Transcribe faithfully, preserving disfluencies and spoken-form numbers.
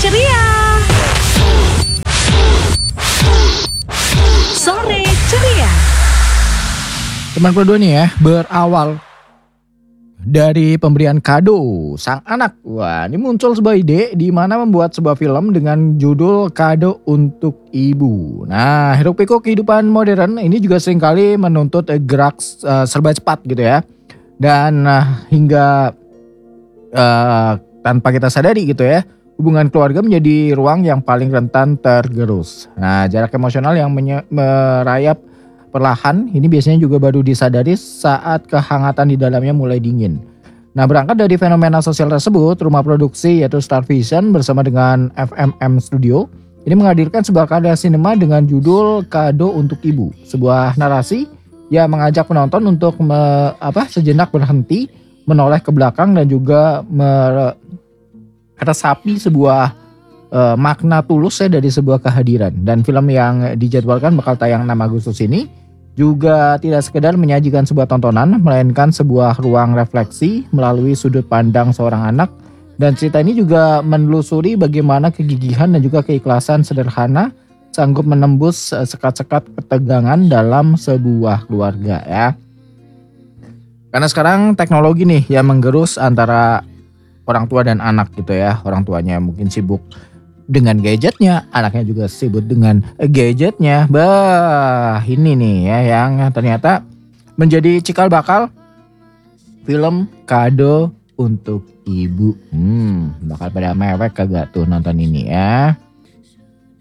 ceria. Sore ceria. Teman kedua nih ya, berawal dari pemberian kado sang anak. Wah, ini muncul sebuah ide di mana membuat sebuah film dengan judul Kado untuk Ibu. Nah, hiruk pikuk kehidupan modern ini juga seringkali menuntut gerak uh, serba cepat gitu ya. Dan uh, hingga uh, tanpa kita sadari gitu ya, hubungan keluarga menjadi ruang yang paling rentan tergerus. Nah, jarak emosional yang menye- merayap perlahan ini biasanya juga baru disadari saat kehangatan di dalamnya mulai dingin. Nah, berangkat dari fenomena sosial tersebut, rumah produksi yaitu Star Vision bersama dengan F M M Studio ini menghadirkan sebuah karya sinema dengan judul Kado untuk Ibu. Sebuah narasi yang mengajak penonton untuk me, apa, sejenak berhenti, menoleh ke belakang dan juga meresapi sebuah uh, makna tulus ya dari sebuah kehadiran. Dan film yang dijadwalkan bakal tayang enam Agustus ini juga tidak sekedar menyajikan sebuah tontonan, melainkan sebuah ruang refleksi melalui sudut pandang seorang anak. Dan cerita ini juga menelusuri bagaimana kegigihan dan juga keikhlasan sederhana sanggup menembus sekat-sekat ketegangan dalam sebuah keluarga ya. Karena sekarang teknologi nih yang menggerus antara orang tua dan anak gitu ya. Orang tuanya mungkin sibuk dengan gadgetnya, anaknya juga sibuk dengan gadgetnya. Bah, ini nih ya yang ternyata menjadi cikal bakal film Kado untuk Ibu. Hmm, bakal pada mewek kagak tuh nonton ini ya.